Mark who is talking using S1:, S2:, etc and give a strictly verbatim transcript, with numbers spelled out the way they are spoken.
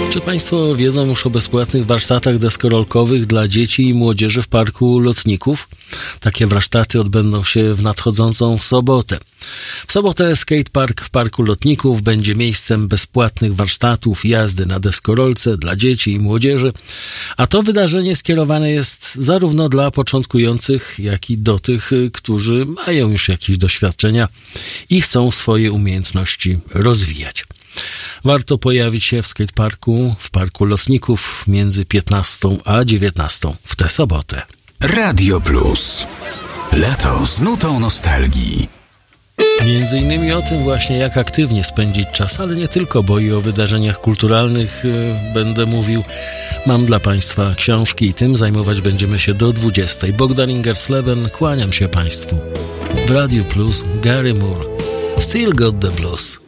S1: Czy Państwo wiedzą już o bezpłatnych warsztatach deskorolkowych dla dzieci i młodzieży w Parku Lotników? Takie warsztaty odbędą się w nadchodzącą sobotę. W sobotę skatepark w Parku Lotników będzie miejscem bezpłatnych warsztatów jazdy na deskorolce dla dzieci i młodzieży, a to wydarzenie skierowane jest zarówno dla początkujących, jak i do tych, którzy mają już jakieś doświadczenia i chcą swoje umiejętności rozwijać. Warto pojawić się w skateparku w Parku Lotników między piętnastą a dziewiętnastą w tę sobotę.
S2: Radio Plus. Lato z nutą nostalgii.
S1: Między innymi o tym właśnie, jak aktywnie spędzić czas, ale nie tylko, bo i o wydarzeniach kulturalnych e, będę mówił. Mam dla Państwa książki i tym zajmować będziemy się do dwudziestej. Bogdan Ingersleben, kłaniam się Państwu. W Radio Plus Gary Moore. Still Got the Blues.